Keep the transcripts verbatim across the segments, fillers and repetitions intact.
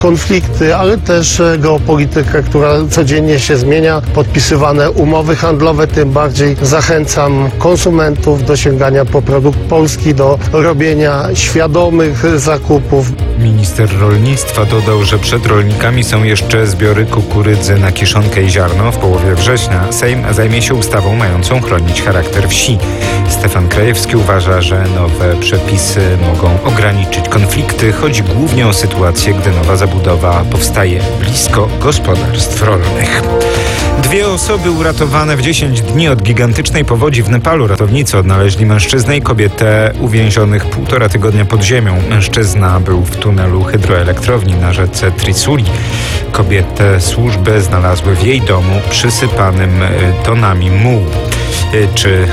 Konflikty, ale też geopolitykę, która codziennie się zmienia, podpisywane umowy handlowe, tym bardziej zachęcam konsumentów do sięgania po produkt polski, do robienia świadomych zakupów. Minister rolnictwa dodał, że przed rolnikami są jeszcze zbiory kukurydzy na kiszonkę i ziarno. W połowie września Sejm zajmie się ustawą mającą chronić charakter wsi. Stefan Krajewski uważa, że nowe przepisy mogą ograniczyć konflikty. Chodzi głównie o sytuację, gdy nowa zabudowa powstaje blisko gospodarstw rolnych. Dwie osoby uratowane w dziesięć dni od gigantycznej powodzi w Nepalu. Ratownicy odnaleźli mężczyznę i kobietę uwięzionych półtora tygodnia pod ziemią. Mężczyzna był w tunelu hydroelektrowni na rzece Trisuli. Kobietę służby znalazły w jej domu przysypanym tonami mułu. Czy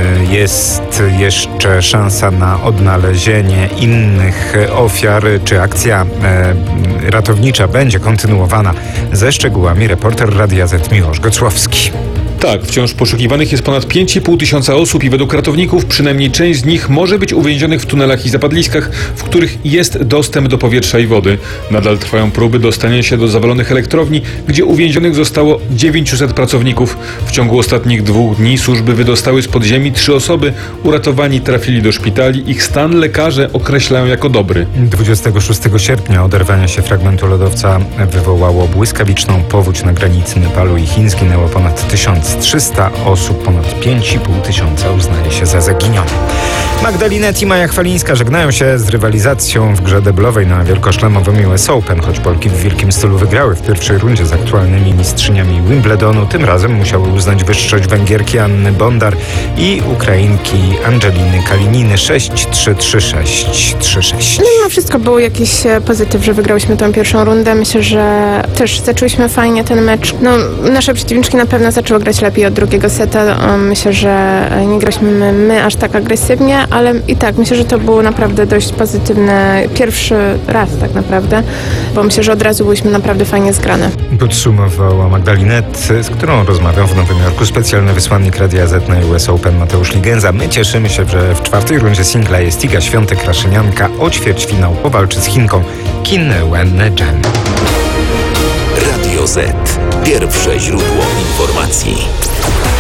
jest jeszcze szansa na odnalezienie innych ofiar? Czy akcja ratownicza będzie kontynuowana? Ze szczegółami reporter Radia Z Miłosz Gocłowski. Tak, wciąż poszukiwanych jest ponad pięć i pół tysiąca osób i według ratowników przynajmniej część z nich może być uwięzionych w tunelach i zapadliskach, w których jest dostęp do powietrza i wody. Nadal trwają próby dostania się do zawalonych elektrowni, gdzie uwięzionych zostało dziewięciuset pracowników. W ciągu ostatnich dwóch dni służby wydostały z podziemi trzy osoby. Uratowani trafili do szpitali. Ich stan lekarze określają jako dobry. dwudziestego szóstego sierpnia oderwanie się fragmentu lodowca wywołało błyskawiczną powódź na granicy Nepalu i Chin. Zginęło ponad tysiąc trzysta osób, ponad pięć i pół tysiąca uznaje się za zaginione. Magda Linette i Maja Chwalińska żegnają się z rywalizacją w grze deblowej na wielkoszlemowym U S Open. Choć Polki w wielkim stylu wygrały w pierwszej rundzie z aktualnymi mistrzyniami Wimbledonu, tym razem musiały uznać wyższość Węgierki Anny Bondar i Ukrainki Angeliny Kalininy sześć trzy trzy sześć trzy sześć. No mimo wszystko był jakiś pozytyw, że wygrałyśmy tą pierwszą rundę. Myślę, że też zaczęłyśmy fajnie ten mecz. No, nasze przeciwniczki na pewno zaczęły grać lepiej od drugiego seta. Myślę, że nie graliśmy my, my aż tak agresywnie, ale i tak myślę, że to był naprawdę dość pozytywny pierwszy raz tak naprawdę, bo myślę, że od razu byliśmy naprawdę fajnie zgrane. Podsumowała Magda Linette, z którą rozmawiam w Nowym Jorku specjalny wysłannik Radia Z na U S Open Mateusz Ligenza. My cieszymy się, że w czwartej rundzie singla jest Iga Świątek-Raszynianka. O ćwierćfinał powalczy z Chinką Kin Wen-Jen. Radio Z. Pierwsze źródło informacji.